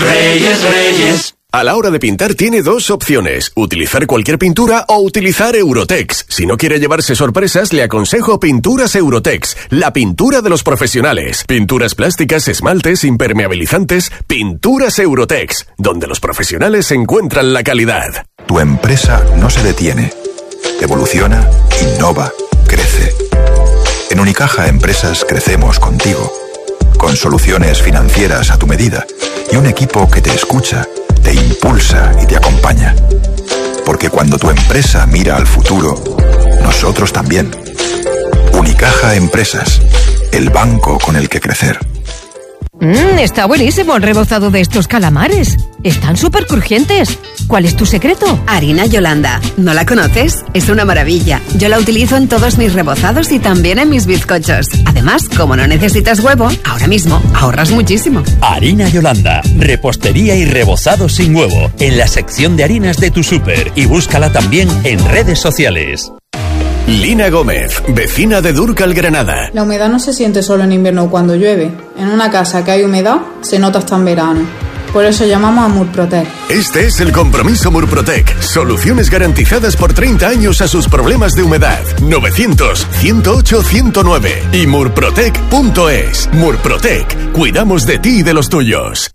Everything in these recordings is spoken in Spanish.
Reyes, Reyes. A la hora de pintar tiene dos opciones, utilizar cualquier pintura o utilizar Eurotex. Si no quiere llevarse sorpresas, le aconsejo Pinturas Eurotex, la pintura de los profesionales. Pinturas plásticas, esmaltes, impermeabilizantes, Pinturas Eurotex, donde los profesionales encuentran la calidad. Tu empresa no se detiene, evoluciona, innova, crece. En Unicaja Empresas crecemos contigo, con soluciones financieras a tu medida y un equipo que te escucha, te impulsa y te acompaña. Porque cuando tu empresa mira al futuro, nosotros también. Unicaja Empresas, el banco con el que crecer. Está buenísimo el rebozado de estos calamares. Están súper crujientes. ¿Cuál es tu secreto? Harina Yolanda. ¿No la conoces? Es una maravilla. Yo la utilizo en todos mis rebozados y también en mis bizcochos. Además, como no necesitas huevo, ahora mismo ahorras muchísimo. Harina Yolanda. Repostería y rebozado sin huevo. En la sección de harinas de tu súper. Y búscala también en redes sociales. Lina Gómez, vecina de Dúrcal, Granada. La humedad no se siente solo en invierno o cuando llueve. En una casa que hay humedad, se nota hasta en verano. Por eso llamamos a Murprotec. Este es el compromiso Murprotec. Soluciones garantizadas por 30 años a sus problemas de humedad. 900-108-109 y murprotec.es. Murprotec. Cuidamos de ti y de los tuyos.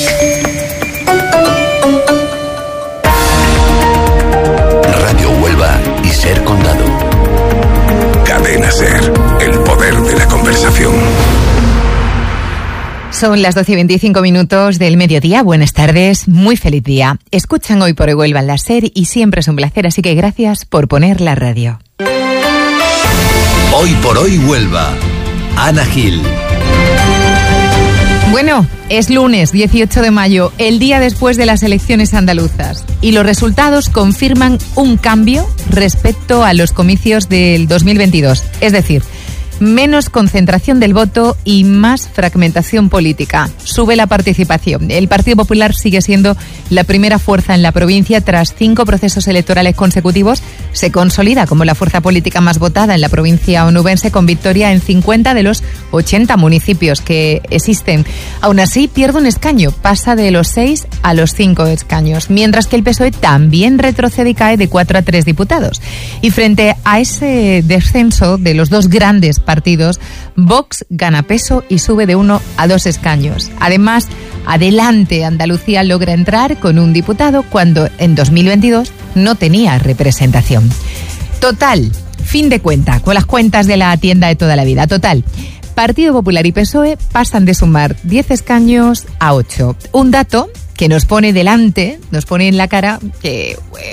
Radio Huelva y Ser Condado. Cadena Ser, el poder de la conversación. Son las 12:25 del mediodía. Buenas tardes, muy feliz día. Escuchan Hoy por Hoy Huelva en la Ser y siempre es un placer, así que gracias por poner la radio. Hoy por Hoy Huelva. Ana Gil. Bueno, es lunes 18 de mayo, el día después de las elecciones andaluzas. Y los resultados confirman un cambio respecto a los comicios del 2022. Es decir, menos concentración del voto y más fragmentación política. Sube la participación. El Partido Popular sigue siendo la primera fuerza en la provincia tras 5 procesos electorales consecutivos. Se consolida como la fuerza política más votada en la provincia onubense, con victoria en 50 de los 80 municipios que existen. Aún así, pierde un escaño, pasa de los 6 a los 5 escaños, mientras que el PSOE también retrocede y cae de 4 a 3 diputados. Y frente a ese descenso de los dos grandes partidos, Vox gana peso y sube de 1 a 2 escaños. Además, Adelante Andalucía logra entrar con un diputado cuando en 2022 no tenía representación. Total, fin de cuenta, con las cuentas de la tienda de toda la vida. Total, Partido Popular y PSOE pasan de sumar 10 escaños a 8. Un dato que nos pone delante, nos pone en la cara que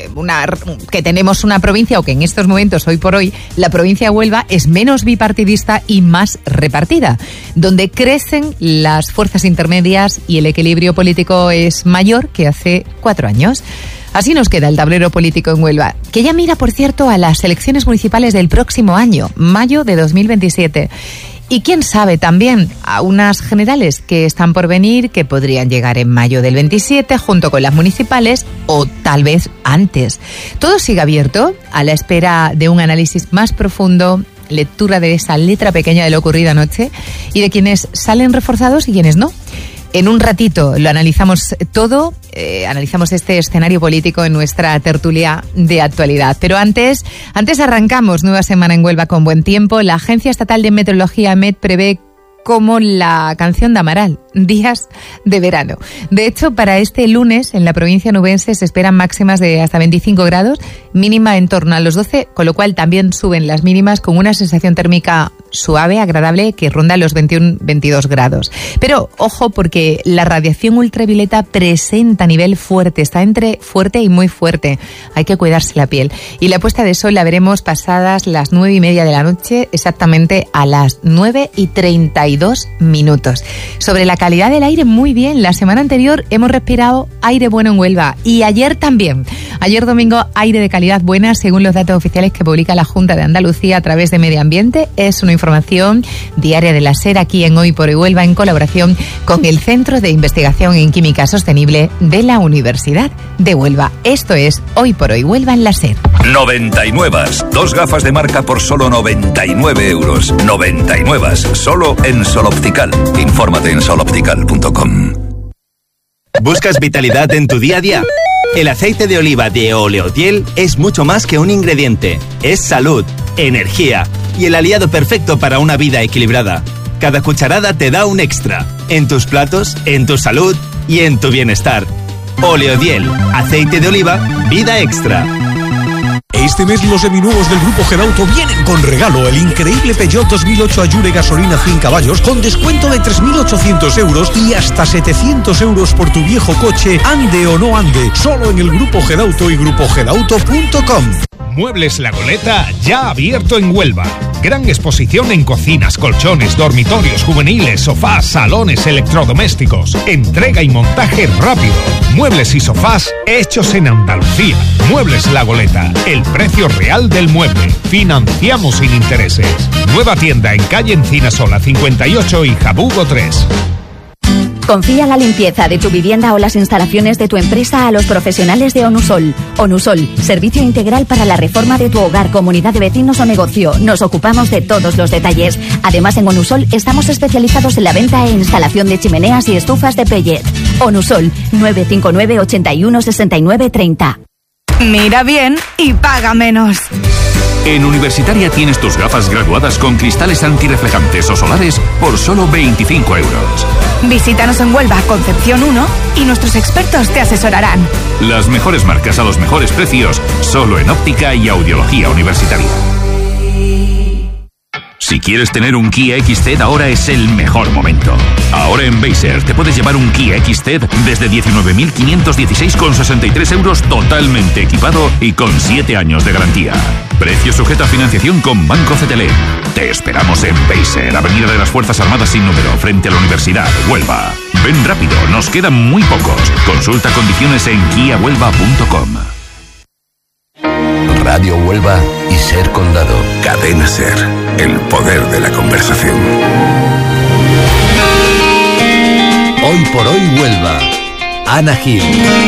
tenemos una provincia, o que en estos momentos, hoy por hoy, la provincia de Huelva es menos bipartidista y más repartida, donde crecen las fuerzas intermedias y el equilibrio político es mayor que hace 4 años. Así nos queda el tablero político en Huelva, que ya mira, por cierto, a las elecciones municipales del próximo año, mayo de 2027. Y quién sabe también a unas generales que están por venir, que podrían llegar en mayo del 27 junto con las municipales o tal vez antes. Todo sigue abierto a la espera de un análisis más profundo, lectura de esa letra pequeña de lo ocurrido anoche y de quienes salen reforzados y quienes no. En un ratito lo analizamos todo, analizamos este escenario político en nuestra tertulia de actualidad. Pero antes arrancamos nueva semana en Huelva con buen tiempo. La Agencia Estatal de Meteorología, AEMET, prevé como la canción de Amaral, días de verano. De hecho, para este lunes en la provincia onubense se esperan máximas de hasta 25 grados, mínima en torno a los 12, con lo cual también suben las mínimas con una sensación térmica suave, agradable, que ronda los 21-22 grados. Pero ojo, porque la radiación ultravioleta presenta nivel fuerte, está entre fuerte y muy fuerte. Hay que cuidarse la piel. Y la puesta de sol la veremos pasadas las 9:30 de la noche, exactamente a las 9:32 minutos. Sobre la calidad del aire, muy bien. La semana anterior hemos respirado aire bueno en Huelva y ayer también. Ayer domingo, aire de calidad buena, según los datos oficiales que publica la Junta de Andalucía a través de Medio Ambiente. Es una información diaria de la SER aquí en Hoy por Hoy Huelva, en colaboración con el Centro de Investigación en Química Sostenible de la Universidad de Huelva. Esto es Hoy por Hoy Huelva en la SER. 99. 2 gafas de marca por solo 99 euros. 99. Solo en Sol Optical. Infórmate en soloptical.com. ¿Buscas vitalidad en tu día a día? El aceite de oliva de Oleotiel es mucho más que un ingrediente. Es salud, energía y el aliado perfecto para una vida equilibrada. Cada cucharada te da un extra. En tus platos, en tu salud y en tu bienestar. Oleotiel, aceite de oliva, vida extra. Este mes los seminuevos del Grupo Gedauto vienen con regalo: el increíble Peugeot 2008 Allure gasolina 100 caballos con descuento de 3.800 euros y hasta 700 euros por tu viejo coche, ande o no ande, solo en el Grupo Gedauto y grupogedauto.com. Muebles La Goleta ya abierto en Huelva. Gran exposición en cocinas, colchones, dormitorios juveniles, sofás, salones, electrodomésticos. Entrega y montaje rápido. Muebles y sofás hechos en Andalucía. Muebles La Goleta. El precio real del mueble. Financiamos sin intereses. Nueva tienda en calle Encinasola 58 y Jabugo 3. Confía la limpieza de tu vivienda o las instalaciones de tu empresa a los profesionales de Onusol. Onusol, servicio integral para la reforma de tu hogar, comunidad de vecinos o negocio. Nos ocupamos de todos los detalles. Además, en Onusol estamos especializados en la venta e instalación de chimeneas y estufas de pellet. Onusol, 959 81 69 30. Mira bien y paga menos. En Universitaria tienes tus gafas graduadas con cristales antirreflejantes o solares por solo 25 euros. Visítanos en Huelva, Concepción 1, y nuestros expertos te asesorarán. Las mejores marcas a los mejores precios, solo en óptica y audiología universitaria. Si quieres tener un Kia XZ, ahora es el mejor momento. Ahora en Beiser te puedes llevar un Kia XZ desde 19.516,63 euros totalmente equipado y con 7 años de garantía. Precio sujeto a financiación con Banco CTLM. Te esperamos en Beiser, Avenida de las Fuerzas Armadas sin número, frente a la Universidad de Huelva. Ven rápido, nos quedan muy pocos. Consulta condiciones en kiahuelva.com. Radio Huelva y Ser Condado. Cadena Ser, el poder de la conversación. Hoy por hoy Huelva. Ana Gil.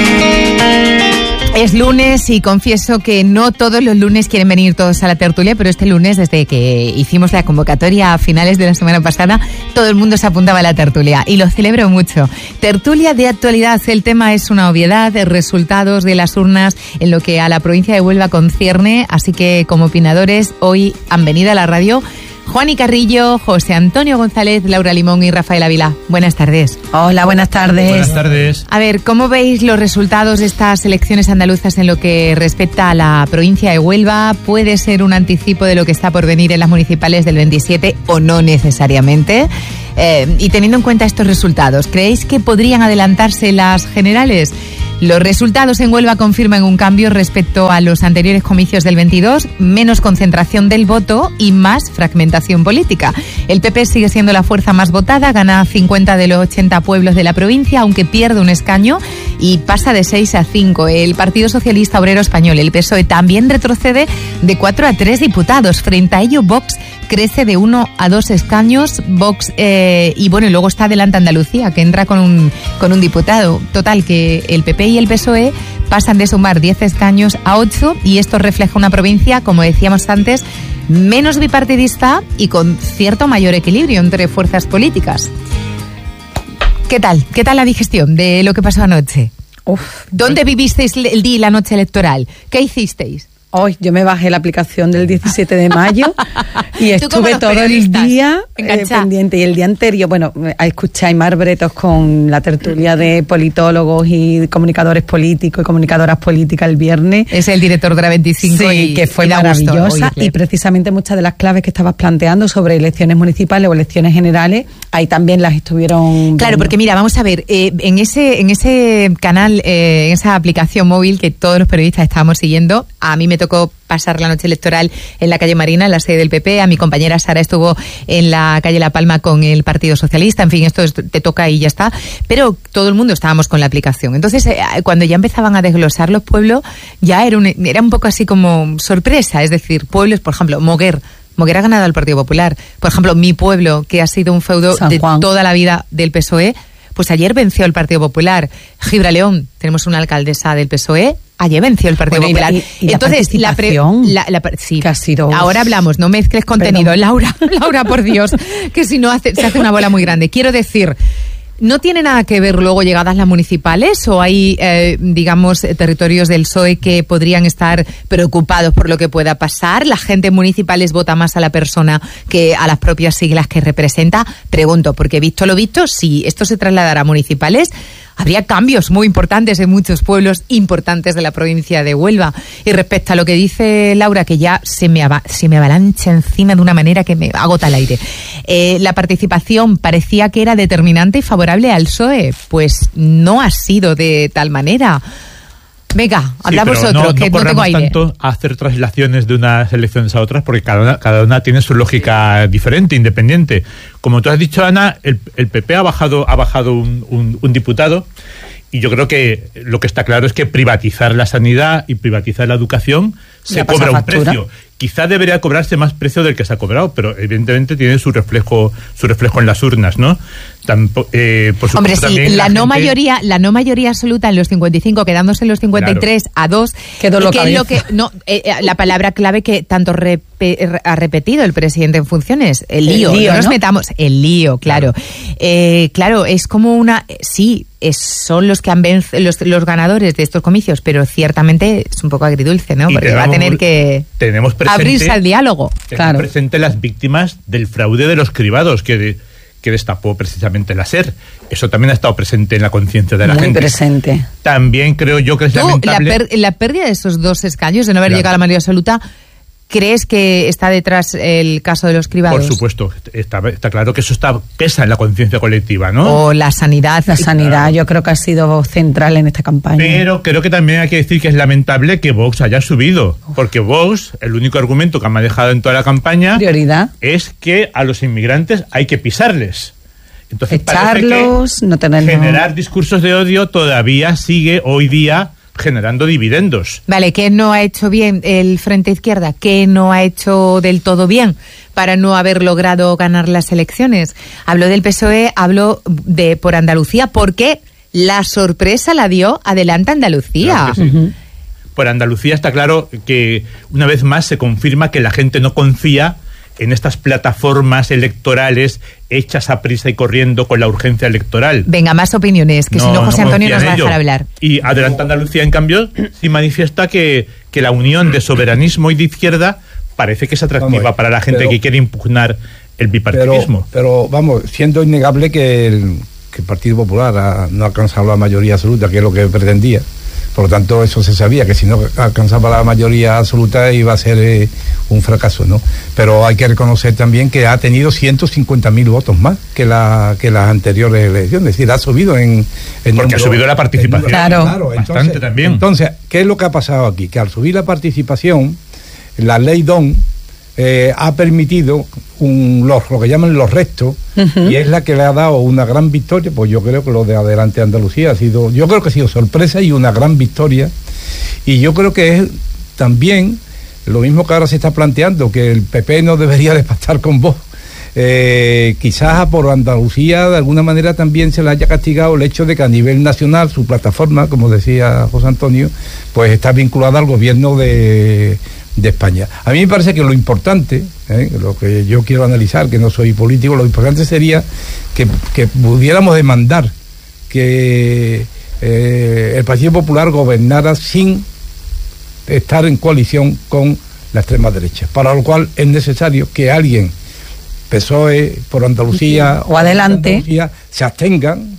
Es lunes y confieso que no todos los lunes quieren venir todos a la tertulia, pero este lunes, desde que hicimos la convocatoria a finales de la semana pasada, todo el mundo se apuntaba a la tertulia y lo celebro mucho. Tertulia de actualidad, el tema es una obviedad, resultados de las urnas en lo que a la provincia de Huelva concierne, así que como opinadores hoy han venido a la radio Juani Carrillo, José Antonio González, Laura Limón y Rafael Ávila. Buenas tardes. Hola, buenas tardes. Buenas tardes. A ver, ¿cómo veis los resultados de estas elecciones andaluzas en lo que respecta a la provincia de Huelva? ¿Puede ser un anticipo de lo que está por venir en las municipales del 27 o no necesariamente? Y teniendo en cuenta estos resultados, ¿creéis que podrían adelantarse las generales? Los resultados en Huelva confirman un cambio respecto a los anteriores comicios del 22, menos concentración del voto y más fragmentación política. El PP sigue siendo la fuerza más votada, gana 50 de los 80 pueblos de la provincia, aunque pierde un escaño y pasa de 6 a 5. El Partido Socialista Obrero Español, el PSOE, también retrocede de 4 a 3 diputados. Frente a ello, Vox crece de 1 a 2 escaños. Vox, y bueno, y luego está adelante Andalucía, que entra con un diputado. Total, que el PP y el PSOE pasan de sumar 10 escaños a 8 y esto refleja una provincia, como decíamos antes, menos bipartidista y con cierto mayor equilibrio entre fuerzas políticas. ¿Qué tal? ¿Qué tal la digestión de lo que pasó anoche? ¿Dónde vivisteis el día y la noche electoral? ¿Qué hicisteis? Hoy yo me bajé la aplicación del 17 de mayo y estuve todo el día pendiente. Y el día anterior, bueno, escuché a Aymar Bretos con la tertulia de politólogos y comunicadores políticos y comunicadoras políticas el viernes. Es el director de la 25 sí, que fue maravillosa. Y precisamente muchas de las claves que estabas planteando sobre elecciones municipales o elecciones generales, ahí también las estuvieron Claro, viendo. Porque mira, vamos a ver, en ese canal, en esa aplicación móvil que todos los periodistas estábamos siguiendo, a mí me tocó pasar la noche electoral en la calle Marina, en la sede del PP. A mi compañera Sara estuvo en la calle La Palma con el Partido Socialista. En fin, esto te toca y ya está. Pero todo el mundo estábamos con la aplicación. Entonces, cuando ya empezaban a desglosar los pueblos, ya era un poco así como sorpresa. Es decir, pueblos, por ejemplo, Moguer ha ganado al Partido Popular. Por ejemplo, mi pueblo, que ha sido un feudo de toda la vida del PSOE, pues ayer venció el Partido Popular. Gibraleón, tenemos una alcaldesa del PSOE, ayer venció el Partido Popular. Y entonces, sí, que ha sido... Ahora hablamos, no mezcles contenido. Perdón. Laura, por Dios, que si no se hace una bola muy grande. Quiero decir, ¿No tiene nada que ver luego llegadas las municipales o hay, digamos, territorios del PSOE que podrían estar preocupados por lo que pueda pasar? ¿La gente en municipales vota más a la persona que a las propias siglas que representa? Pregunto, porque visto lo visto, si esto se trasladara a municipales, habría cambios muy importantes en muchos pueblos importantes de la provincia de Huelva. Y respecto a lo que dice Laura, que ya se me avalancha encima de una manera que me agota el aire. La participación parecía que era determinante y favorable al PSOE. Pues no ha sido de tal manera. Venga, habla vosotros, que no tengo aire. Tanto a hacer traslaciones de unas elecciones a otras, porque cada una tiene su lógica diferente, independiente. Como tú has dicho, Ana, el PP ha bajado un diputado, y yo creo que lo que está claro es que privatizar la sanidad y privatizar la educación se cobra un precio. Quizá debería cobrarse más precio del que se ha cobrado, pero evidentemente tiene su reflejo en las urnas, ¿no? Por supuesto, hombre, sí, la no mayoría absoluta en los 55, quedándose en los 53 claro. A 2, la palabra clave que tanto ha repetido el presidente en funciones, el lío, no nos metamos, el lío, claro. Claro, es como una, sí, son los que han los ganadores de estos comicios, pero ciertamente es un poco agridulce, ¿no? Porque va a tener que abrirse al diálogo. Claro. Presente las víctimas del fraude de los cribados que destapó precisamente la SER. Eso también ha estado presente en la conciencia de la gente. Muy presente. También creo yo que es lamentable... La pérdida de esos 2 escaños, de no haber llegado a la mayoría absoluta, ¿crees que está detrás el caso de los cribados? Por supuesto, está claro que eso pesa en la conciencia colectiva, ¿no? O la sanidad. La sanidad, yo creo que ha sido central en esta campaña. Pero creo que también hay que decir que es lamentable que Vox haya subido, porque Vox, el único argumento que ha manejado en toda la campaña... Prioridad. Es que a los inmigrantes hay que pisarles. Entonces echarlos, no tenerlos. Generar discursos de odio todavía sigue hoy día generando dividendos. Vale, ¿qué no ha hecho bien el Frente Izquierda? ¿Qué no ha hecho del todo bien para no haber logrado ganar las elecciones? Hablo del PSOE, hablo de por Andalucía, porque la sorpresa la dio Adelante Andalucía. Claro que sí. Por Andalucía está claro que una vez más se confirma que la gente no confía en estas plataformas electorales hechas a prisa y corriendo con la urgencia electoral. Venga, más opiniones, que si no José Antonio nos va a dejar hablar. Y Adelante Andalucía, en cambio, sí manifiesta que la unión de soberanismo y de izquierda parece que es atractiva para la gente que quiere impugnar el bipartidismo. Pero vamos, siendo innegable que el Partido Popular no ha alcanzado la mayoría absoluta, que es lo que pretendía. Por lo tanto, eso se sabía, que si no alcanzaba la mayoría absoluta iba a ser un fracaso, ¿no? Pero hay que reconocer también que ha tenido 150.000 votos más que las anteriores elecciones. Es decir, ha subido porque ha subido la participación. Claro, bastante también. Entonces, ¿qué es lo que ha pasado aquí? Que al subir la participación, la ley DON ha permitido lo que llaman los restos, y es la que le ha dado una gran victoria. Pues yo creo que lo de Adelante Andalucía ha sido sorpresa y una gran victoria, y yo creo que es también lo mismo que ahora se está planteando, que el PP no debería de pactar con Vox. Quizás por Andalucía de alguna manera también se le haya castigado el hecho de que a nivel nacional su plataforma, como decía José Antonio, pues está vinculada al gobierno de España. A mí me parece que lo importante, lo que yo quiero analizar, que no soy político, lo importante sería que pudiéramos demandar que el Partido Popular gobernara sin estar en coalición con la extrema derecha, para lo cual es necesario que alguien, PSOE, por Andalucía o Adelante, se abstengan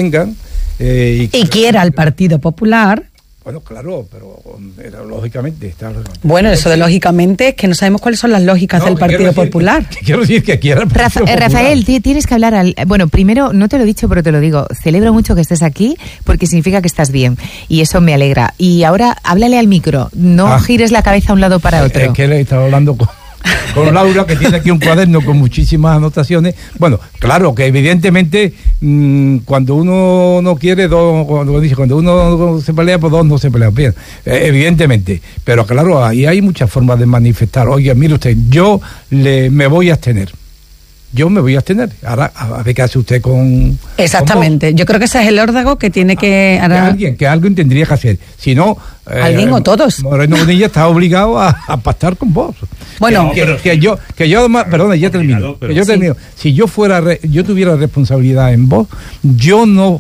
y quiera el Partido Popular. Bueno, claro, pero lógicamente Bueno, eso de lógicamente es que no sabemos cuáles son las lógicas del Partido Popular. Quiero decir que quiera el Partido Popular. Rafael, tienes que hablar bueno, primero, no te lo he dicho, pero te lo digo, celebro mucho que estés aquí porque significa que estás bien y eso me alegra. Y ahora, háblale al micro, no gires la cabeza a un lado para otro. Es que le estaba hablando con Laura, que tiene aquí un cuaderno con muchísimas anotaciones. Bueno, claro que evidentemente cuando uno no quiere, cuando uno se pelea, pues dos no se pelean bien, evidentemente. Pero claro, ahí hay muchas formas de manifestar. Oye, mire usted, yo me voy a abstener. yo me voy a abstener. Ahora, a ver qué hace usted con... Exactamente. Yo creo que ese es el órdago que tiene que... Que alguien tendría que hacer. Si no... ¿Alguien o todos? Moreno Bonilla está obligado a pactar con vos. Bueno... Que yo además... Perdona, ya termino. Termino. Si yo tuviera responsabilidad en vos, yo no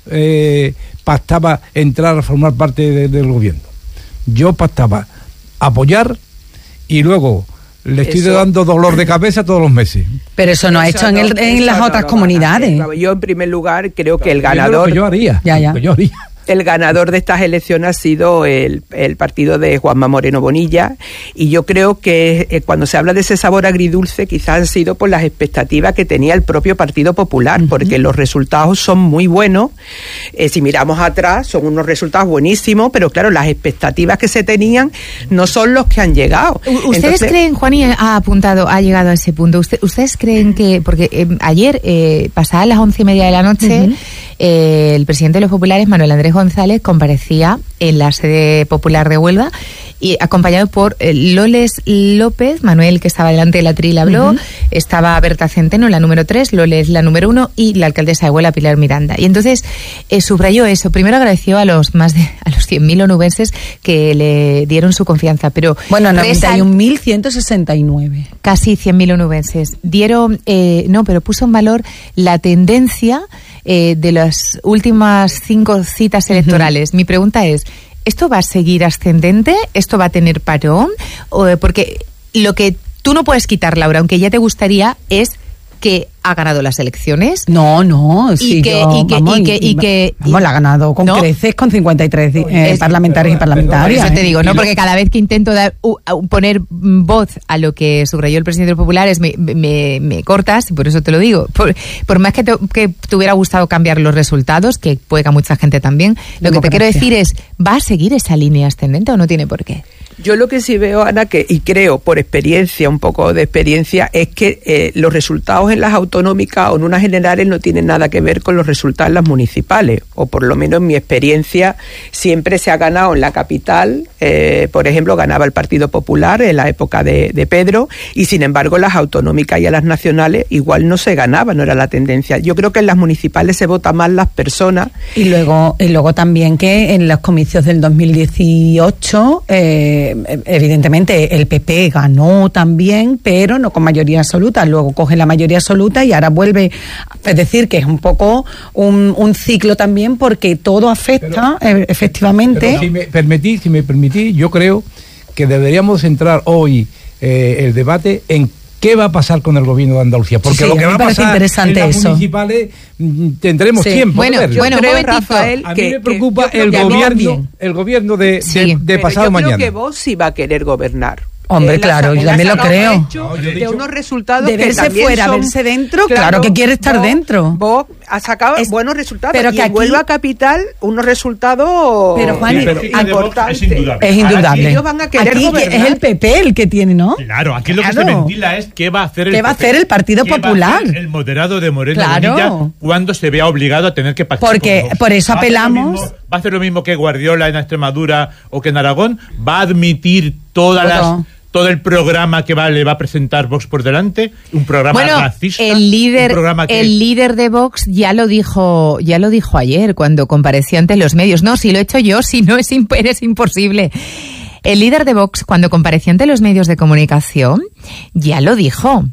pactaba entrar a formar parte del gobierno. Yo pactaba apoyar y luego... Le estoy dando dolor de cabeza todos los meses. Pero eso no ha hecho en las otras comunidades. Yo, en primer lugar, creo que el ganador... Lo que yo haría. Lo que yo haría. El ganador de estas elecciones ha sido el partido de Juanma Moreno Bonilla, y yo creo que cuando se habla de ese sabor agridulce quizás han sido por las expectativas que tenía el propio Partido Popular, porque los resultados son muy buenos. Si miramos atrás son unos resultados buenísimos, pero claro, las expectativas que se tenían no son los que han llegado. ¿Ustedes creen, Juani ha llegado a ese punto, ¿ustedes creen que, porque ayer, pasadas las 11:30 de la noche, el presidente de los populares, Manuel Andrés González, comparecía en la sede popular de Huelva, y acompañado por Loles López, Manuel, que estaba delante de la tril, habló, estaba Berta Centeno, la número 3, Loles, la número 1, y la alcaldesa de Huelva, Pilar Miranda. Y entonces subrayó eso. Primero agradeció a los 100.000 onubenses que le dieron su confianza, pero... Bueno, 91.169. Casi 100.000 onubenses. Pero puso en valor la tendencia de las últimas 5 citas electorales. Mi pregunta es, ¿esto va a seguir ascendente? ¿Esto va a tener parón? Porque lo que tú no puedes quitar, Laura, aunque ya te gustaría, es que ha ganado las elecciones. No, sí, la ha ganado con creces, con 53 parlamentarios y parlamentarias. Eso te digo, ¿no? Porque cada vez que intento poner voz a lo que subrayó el presidente de los populares, me cortas, por eso te lo digo. Por más que te hubiera gustado cambiar los resultados, que puede que a mucha gente también, lo que te quiero decir es, ¿va a seguir esa línea ascendente o no tiene por qué? Yo lo que sí veo, Ana, y creo por experiencia, un poco de experiencia, es que los resultados en las autonómicas o en unas generales no tienen nada que ver con los resultados en las municipales, o por lo menos en mi experiencia siempre se ha ganado en la capital. Por ejemplo, ganaba el Partido Popular en la época de Pedro, y sin embargo las autonómicas y a las nacionales igual no se ganaba, no era la tendencia. Yo creo que en las municipales se vota más las personas. Y luego también que en los comicios del 2018 evidentemente el PP ganó también, pero no con mayoría absoluta. Luego coge la mayoría absoluta y ahora vuelve. Es decir, que es un poco un ciclo también, porque todo afecta, efectivamente. Pero si me permitís, yo creo que deberíamos centrar hoy el debate en qué va a pasar con el gobierno de Andalucía, porque lo que va a pasar en las municipales tendremos tiempo. Bueno, Rafael, a mí me preocupa el gobierno de pasado mañana. Yo creo que vos sí va a querer gobernar. Hombre, claro, yo también lo creo. De unos resultados de verse fuera, verse dentro, claro que quiere estar dentro. Vos has sacado buenos resultados, pero que aquí Huelva Capital unos resultados importantes. Es indudable. Ellos van a querer aquí gobernar. Es el PP el que tiene, ¿no? Claro, aquí lo que se ventila es qué va a hacer el Partido Popular. El moderado de Moreno Bonilla cuando se vea obligado a tener que pactar. Porque por eso apelamos. Va a hacer lo mismo que Guardiola en Extremadura o que en Aragón. Va a admitir todo el programa que le va a presentar Vox por delante, un programa racista. El líder de Vox ya lo dijo ayer cuando compareció ante los medios. No, si lo he hecho yo, si no es imposible. El líder de Vox, cuando compareció ante los medios de comunicación, ya lo dijo.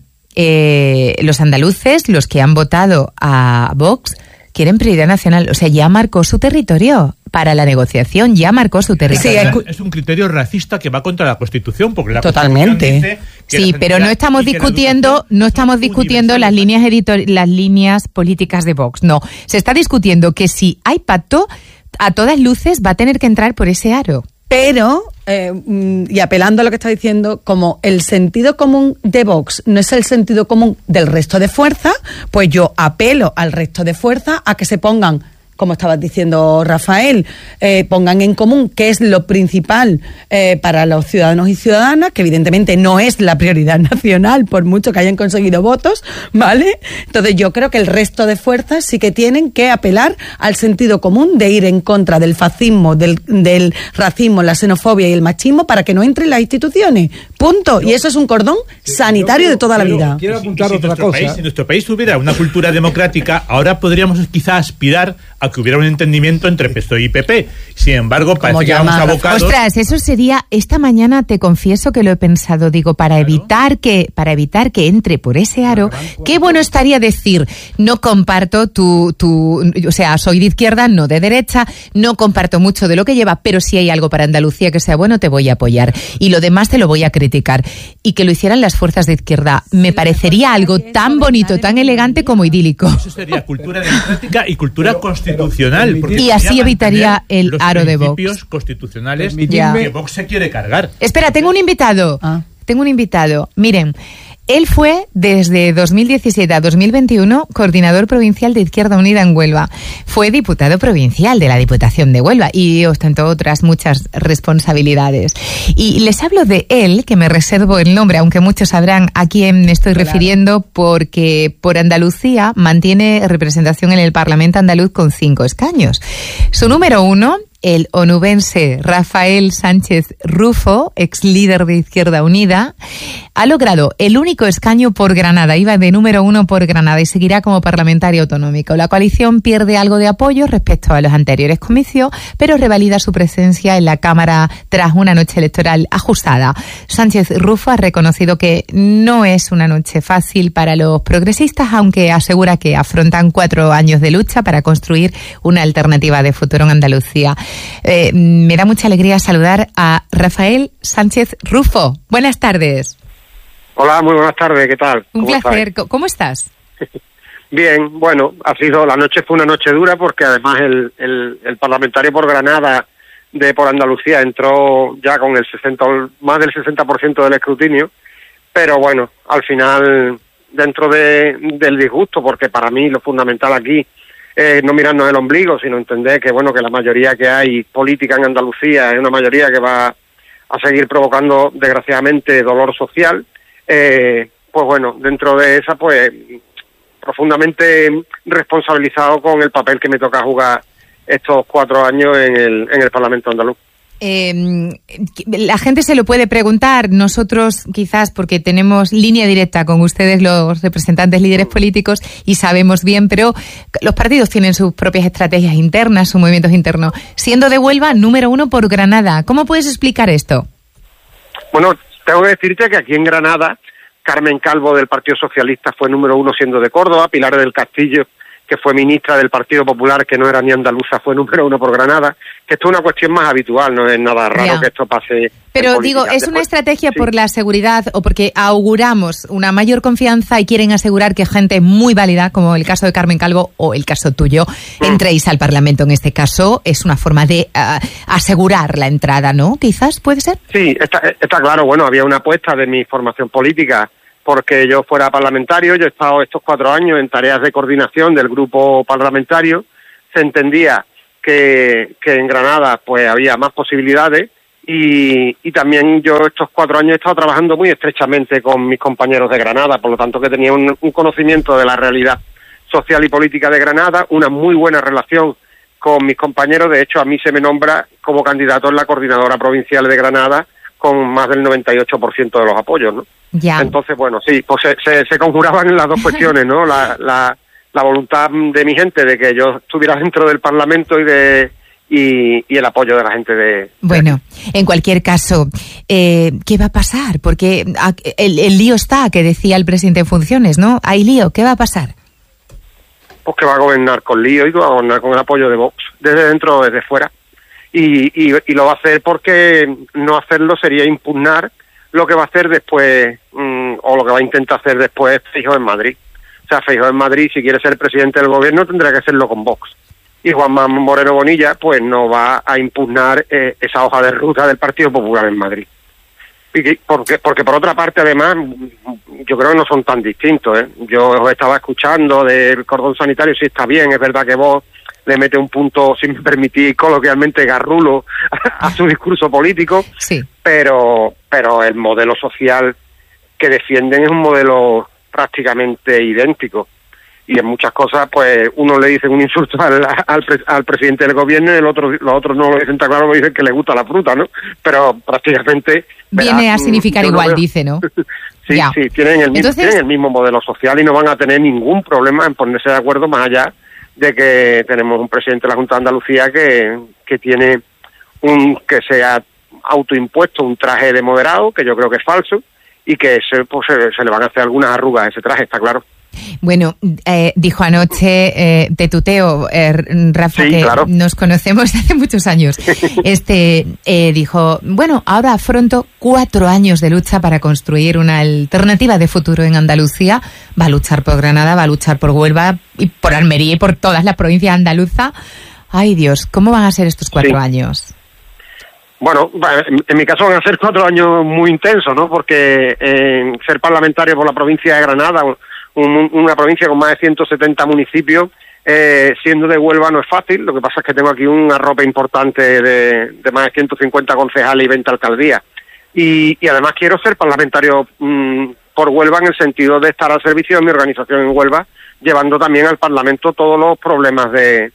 Los andaluces, los que han votado a Vox, quieren prioridad nacional. O sea, ya marcó su territorio. Para la negociación ya marcó su territorio. Sí, es un criterio racista que va contra la Constitución, porque la totalmente Constitución dice sí, pero no estamos discutiendo las líneas políticas de Vox. No, se está discutiendo que si hay pacto, a todas luces va a tener que entrar por ese aro. Pero, y apelando a lo que está diciendo, como el sentido común de Vox no es el sentido común del resto de fuerzas, pues yo apelo al resto de fuerzas a que se pongan como estabas diciendo, Rafael, pongan en común qué es lo principal para los ciudadanos y ciudadanas, que evidentemente no es la prioridad nacional, por mucho que hayan conseguido votos, ¿vale? Entonces yo creo que el resto de fuerzas sí que tienen que apelar al sentido común de ir en contra del fascismo, del racismo, la xenofobia y el machismo para que no entren las instituciones. Punto. Y eso es un cordón sanitario de toda la vida. Quiero apuntar otra cosa. Si nuestro país tuviera una cultura democrática, ahora podríamos quizá aspirar a que hubiera un entendimiento entre PSOE y PP. Sin embargo, parece que vamos abocados... Ostras, eso sería... Esta mañana te confieso que lo he pensado, digo, para evitar que entre por ese aro, qué bueno estaría decir, no comparto o sea, soy de izquierda, no de derecha, no comparto mucho de lo que lleva, pero si hay algo para Andalucía que sea bueno, te voy a apoyar. Y lo demás te lo voy a criticar. Y que lo hicieran las fuerzas de izquierda. Me parecería algo tan bonito, tan elegante como idílico. Eso sería cultura democrática y cultura constitucional. Y así evitaría el aro de Vox. Los principios constitucionales que Vox se quiere cargar. Espera, tengo un invitado. Miren, él fue desde 2017 a 2021 coordinador provincial de Izquierda Unida en Huelva. Fue diputado provincial de la Diputación de Huelva y ostentó otras muchas responsabilidades. Y les hablo de él, que me reservo el nombre, aunque muchos sabrán a quién me estoy refiriendo, porque por Andalucía mantiene representación en el Parlamento andaluz con 5 escaños. Su número 1... el onubense Rafael Sánchez Rufo, ex líder de Izquierda Unida, ha logrado el único escaño por Granada, iba de número 1 por Granada y seguirá como parlamentario autonómico. La coalición pierde algo de apoyo respecto a los anteriores comicios, pero revalida su presencia en la Cámara tras una noche electoral ajustada. Sánchez Rufo ha reconocido que no es una noche fácil para los progresistas, aunque asegura que afrontan 4 años de lucha para construir una alternativa de futuro en Andalucía. Me da mucha alegría saludar a Rafael Sánchez Rufo. Buenas tardes. Hola, muy buenas tardes, ¿qué tal? Un placer. ¿Cómo estás? Bien, bueno, la noche fue una noche dura porque además el parlamentario por Granada por Andalucía entró ya con más del 60% del escrutinio, pero bueno, al final, dentro del disgusto, porque para mí lo fundamental aquí no mirarnos el ombligo, sino entender que bueno, que la mayoría que hay política en Andalucía es una mayoría que va a seguir provocando desgraciadamente dolor social, pues bueno, dentro de esa pues profundamente responsabilizado con el papel que me toca jugar estos 4 años en el Parlamento andaluz. La gente se lo puede preguntar, nosotros quizás porque tenemos línea directa con ustedes los representantes líderes políticos y sabemos bien, pero los partidos tienen sus propias estrategias internas, sus movimientos internos. Siendo de Huelva, número 1 por Granada, ¿cómo puedes explicar esto? Bueno, tengo que decirte que aquí en Granada, Carmen Calvo del Partido Socialista fue número 1 siendo de Córdoba, Pilar del Castillo, que fue ministra del Partido Popular, que no era ni andaluza, fue número 1 por Granada, que esto es una cuestión más habitual, no es nada raro que esto pase. Pero digo, ¿es una estrategia por la seguridad o porque auguramos una mayor confianza y quieren asegurar que gente muy válida, como el caso de Carmen Calvo o el caso tuyo, entréis al Parlamento en este caso? Es una forma de asegurar la entrada, ¿no? Quizás, ¿puede ser? Sí, está claro. Bueno, había una apuesta de mi formación política porque yo fuera parlamentario. Yo he estado estos 4 años en tareas de coordinación del grupo parlamentario. Se entendía que en Granada pues había más posibilidades y también yo estos 4 años he estado trabajando muy estrechamente con mis compañeros de Granada, por lo tanto que tenía un conocimiento de la realidad social y política de Granada, una muy buena relación con mis compañeros. De hecho, a mí se me nombra como candidato en la coordinadora provincial de Granada con más del 98% de los apoyos, ¿no? Ya. Entonces, bueno, sí, pues se conjuraban las dos cuestiones, ¿no? La voluntad de mi gente de que yo estuviera dentro del Parlamento y el apoyo de la gente de... Bueno, en cualquier caso, ¿qué va a pasar? Porque el lío está, que decía el presidente en funciones, ¿no? Hay lío, ¿qué va a pasar? Pues que va a gobernar con lío y va a gobernar con el apoyo de Vox, desde dentro o desde fuera. Y lo va a hacer porque no hacerlo sería impugnar lo que va a hacer después, o lo que va a intentar hacer después Feijóo en Madrid. O sea, Feijóo en Madrid, si quiere ser presidente del gobierno, tendrá que hacerlo con Vox. Y Juanma Moreno Bonilla, pues no va a impugnar esa hoja de ruta del Partido Popular en Madrid. Porque por otra parte, además, yo creo que no son tan distintos, ¿eh? Yo os estaba escuchando del cordón sanitario, sí está bien, es verdad que vos le mete un punto, si me permitís coloquialmente, garrulo a su discurso político, sí. pero el modelo social que defienden es un modelo prácticamente idéntico. Y en muchas cosas, pues, uno le dice un insulto al presidente del gobierno y los otros no lo dicen tan claro, dicen que le gusta la fruta, ¿no? Pero prácticamente... Viene a significar igual, dice, ¿no? Sí, ya. Sí, tienen el mismo modelo social y no van a tener ningún problema en ponerse de acuerdo, más allá de que tenemos un presidente de la Junta de Andalucía que tiene que se ha autoimpuesto un traje de moderado, que yo creo que es falso, y que se le van a hacer algunas arrugas a ese traje, está claro. Bueno, dijo anoche, te tuteo, Rafa, sí, que claro. Nos conocemos hace muchos años. Dijo, bueno, ahora afronto 4 años de lucha para construir una alternativa de futuro en Andalucía. Va a luchar por Granada, va a luchar por Huelva y por Almería y por todas las provincias andaluzas. Ay, Dios, ¿cómo van a ser estos 4 años? Bueno, en mi caso van a ser 4 años muy intensos, ¿no? Porque ser parlamentario por la provincia de Granada, una provincia con más de 170 municipios, siendo de Huelva no es fácil. Lo que pasa es que tengo aquí un arrope importante de más de 150 concejales y 20 alcaldías. Y además quiero ser parlamentario por Huelva en el sentido de estar al servicio de mi organización en Huelva, llevando también al Parlamento todos los problemas de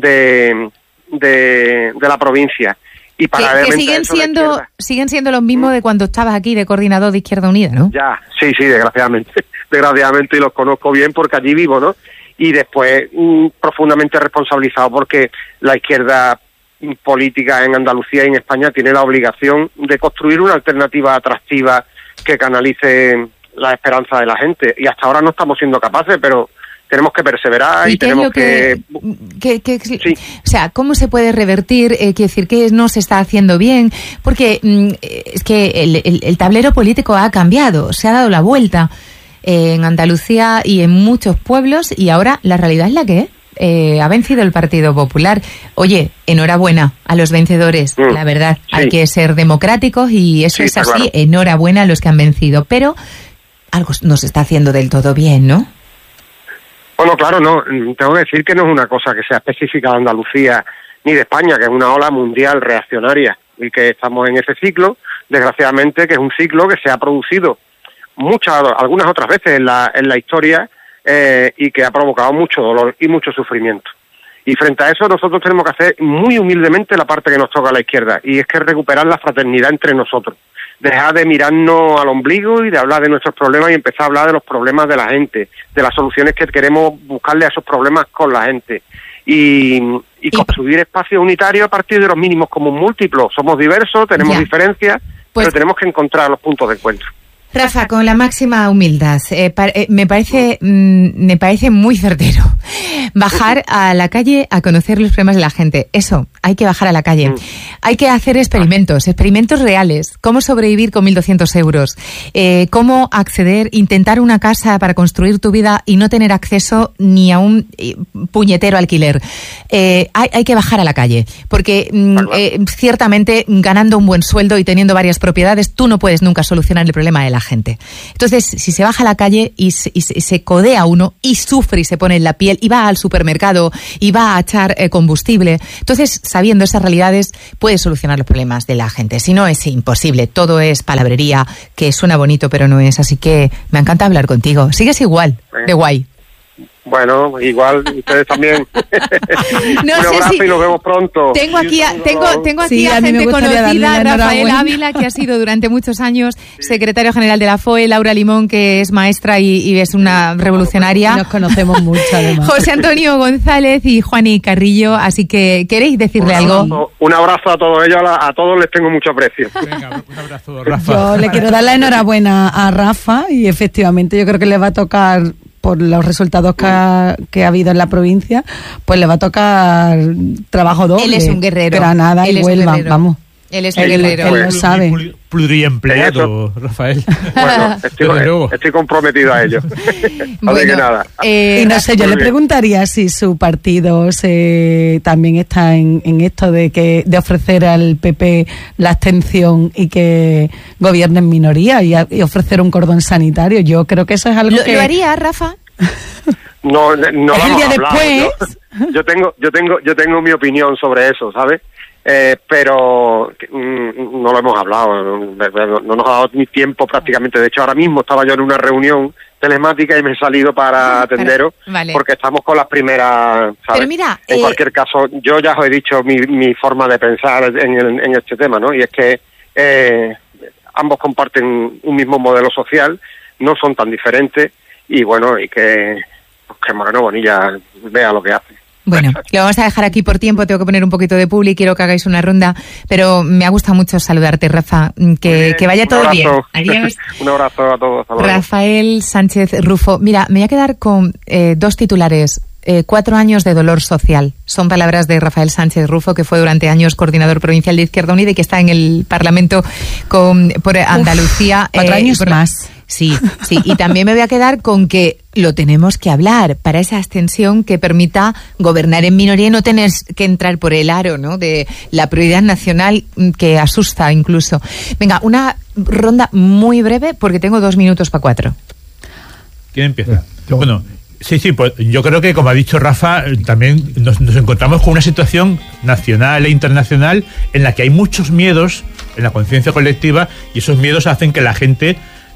la provincia. Y que siguen siendo los mismos de cuando estabas aquí de coordinador de Izquierda Unida, ¿no? Ya, sí, desgraciadamente, y los conozco bien porque allí vivo, ¿no? Y después profundamente responsabilizado porque la izquierda política en Andalucía y en España tiene la obligación de construir una alternativa atractiva que canalice la esperanza de la gente. Y hasta ahora no estamos siendo capaces, pero tenemos que perseverar y tenemos que... Sí. O sea, ¿cómo se puede revertir? Quiero decir, ¿qué no se está haciendo bien? Porque es que el tablero político ha cambiado, se ha dado la vuelta en Andalucía y en muchos pueblos, y ahora la realidad es la que ha vencido el Partido Popular. Oye, enhorabuena a los vencedores, la verdad. Sí. Hay que ser democráticos y eso es así. Claro. Enhorabuena a los que han vencido, pero algo no se está haciendo del todo bien, ¿no? Bueno, claro, no. Tengo que decir que no es una cosa que sea específica de Andalucía ni de España, que es una ola mundial reaccionaria y que estamos en ese ciclo, desgraciadamente, que es un ciclo que se ha producido algunas otras veces en la historia y que ha provocado mucho dolor y mucho sufrimiento. Y frente a eso nosotros tenemos que hacer muy humildemente la parte que nos toca a la izquierda, y es que recuperar la fraternidad entre nosotros. Dejar de mirarnos al ombligo y de hablar de nuestros problemas y empezar a hablar de los problemas de la gente, de las soluciones que queremos buscarle a esos problemas con la gente. Y construir espacios unitarios a partir de los mínimos comunes múltiplos. Somos diversos, tenemos diferencias, pero tenemos que encontrar los puntos de encuentro. Rafa, con la máxima humildad, me parece muy certero bajar a la calle a conocer los problemas de la gente. Eso, hay que bajar a la calle. Hay que hacer experimentos reales. Cómo sobrevivir con 1.200 euros. Cómo intentar una casa para construir tu vida y no tener acceso ni a un puñetero alquiler. Hay que bajar a la calle, porque ciertamente ganando un buen sueldo y teniendo varias propiedades, tú no puedes nunca solucionar el problema de la gente. Entonces, si se baja a la calle y se codea uno y sufre y se pone en la piel y va al supermercado y va a echar combustible, entonces, sabiendo esas realidades, puede solucionar los problemas de la gente. Si no, es imposible. Todo es palabrería, que suena bonito, pero no es. Así que me encanta hablar contigo. Sigues igual, de guay. Bueno, igual ustedes también. Un abrazo y nos vemos pronto. Tengo aquí a gente conocida, Rafael Ávila, que ha sido durante muchos años secretario general de la FOE, Laura Limón, que es maestra y es una revolucionaria. Nos conocemos mucho, además. José Antonio González y Juani Carrillo, así que ¿queréis decirle algo? Un abrazo a todos ellos, a todos les tengo mucho aprecio. Venga, un abrazo, Rafa. Yo le quiero dar la enhorabuena a Rafa y efectivamente yo creo que le va a tocar, por los resultados que ha habido en la provincia, pues le va a tocar trabajo doble. Él es un guerrero. Granada y Huelva, vamos. Él es un guerrero. Él lo sabe. Pluriempleado, Rafael. Bueno, estoy comprometido a ello. Bueno, que nada. Y no sé, yo le preguntaría si su partido también está en esto de ofrecer al PP la abstención y que gobierne en minoría y ofrecer un cordón sanitario. Yo creo que eso es algo que... ¿Lo haría, Rafa? no lo hemos día hablado. después. Yo tengo mi opinión sobre eso, ¿sabes? Pero no lo hemos hablado, no nos ha dado ni tiempo prácticamente. De hecho, ahora mismo estaba yo en una reunión telemática y me he salido para atenderos, vale. porque estamos con las primeras, ¿sabes? Pero mira, en cualquier caso, yo ya os he dicho mi forma de pensar en este tema, ¿no? Y es que ambos comparten un mismo modelo social, no son tan diferentes, y bueno, y que Moreno Bonilla vea lo que hace. Bueno, lo vamos a dejar aquí por tiempo, tengo que poner un poquito de publi, quiero que hagáis una ronda, pero me ha gustado mucho saludarte, Rafa, que vaya todo bien. Adiós. Un abrazo a todos. Hasta luego. Rafael Sánchez Rufo. Mira, me voy a quedar con dos titulares. 4 años de dolor social. Son palabras de Rafael Sánchez Rufo, que fue durante años coordinador provincial de Izquierda Unida y que está en el Parlamento por Andalucía. 4 años más. Sí. Y también me voy a quedar con que lo tenemos que hablar para esa abstención que permita gobernar en minoría y no tener que entrar por el aro, ¿no?, de la prioridad nacional, que asusta incluso. Venga, una ronda muy breve porque tengo 2 minutos para 4. ¿Quién empieza? Bueno, sí, pues yo creo que, como ha dicho Rafa, también nos encontramos con una situación nacional e internacional en la que hay muchos miedos en la conciencia colectiva, y esos miedos hacen que la gente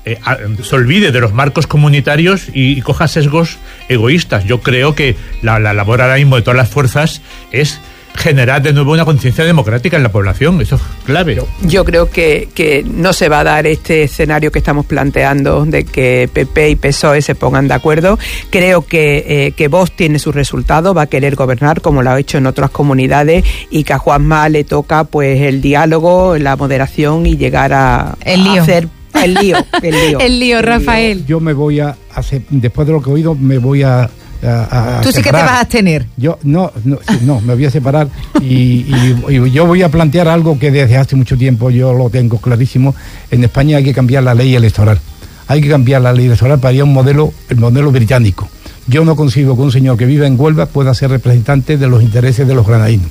se olvide de los marcos comunitarios y coja sesgos egoístas. Yo creo que la labor ahora mismo de todas las fuerzas es generar de nuevo una conciencia democrática en la población. Eso es clave. Yo creo que no se va a dar este escenario que estamos planteando de que PP y PSOE se pongan de acuerdo. Creo que Vox tiene sus resultados, va a querer gobernar como lo ha hecho en otras comunidades, y que a Juanma le toca pues el diálogo, la moderación y llegar a hacer el lío. El lío, Rafael. Yo me voy a hacer, después de lo que he oído, me voy a tú sí separar. Que te vas a abstener. Yo no, me voy a separar y yo voy a plantear algo que desde hace mucho tiempo yo lo tengo clarísimo. En España hay que cambiar la ley electoral. Hay que cambiar la ley electoral para ir a el modelo británico. Yo no consigo que un señor que vive en Huelva pueda ser representante de los intereses de los granadinos.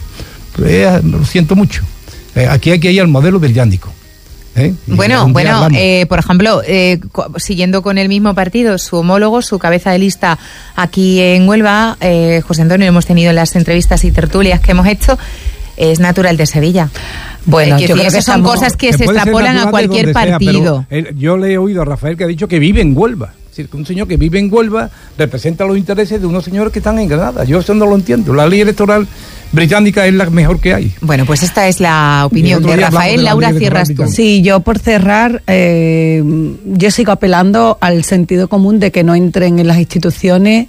Lo siento mucho. Aquí hay que ir al modelo británico. Bueno, por ejemplo, siguiendo con el mismo partido, su homólogo, su cabeza de lista aquí en Huelva, José Antonio, hemos tenido en las entrevistas y tertulias que hemos hecho, es natural de Sevilla. Bueno, yo creo que son cosas que se extrapolan a cualquier partido. Yo le he oído a Rafael que ha dicho que vive en Huelva. Es decir, que un señor que vive en Huelva representa los intereses de unos señores que están en Granada. Yo eso no lo entiendo. La ley electoral británica es la mejor que hay. Bueno, pues esta es la opinión de Rafael. Laura, cierras tú. Sí, yo por cerrar, yo sigo apelando al sentido común de que no entren en las instituciones